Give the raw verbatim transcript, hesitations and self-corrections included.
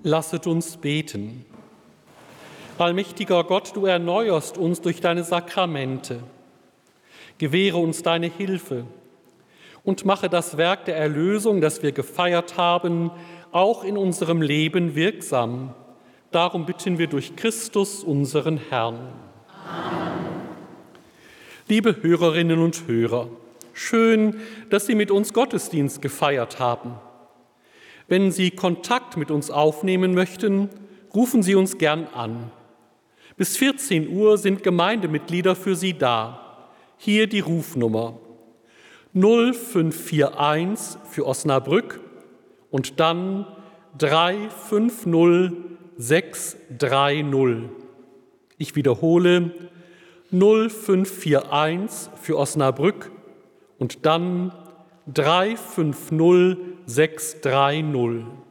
Lasset uns beten. Allmächtiger Gott, du erneuerst uns durch deine Sakramente. Gewähre uns deine Hilfe und mache das Werk der Erlösung, das wir gefeiert haben, auch in unserem Leben wirksam. Darum bitten wir durch Christus, unseren Herrn. Amen. Liebe Hörerinnen und Hörer, schön, dass Sie mit uns Gottesdienst gefeiert haben. Wenn Sie Kontakt mit uns aufnehmen möchten, rufen Sie uns gern an. Bis vierzehn Uhr sind Gemeindemitglieder für Sie da. Hier die Rufnummer null fünf vier eins für Osnabrück und dann drei fünf null sechs drei null. Ich wiederhole null fünf vier eins für Osnabrück und dann drei fünf null sechs drei null.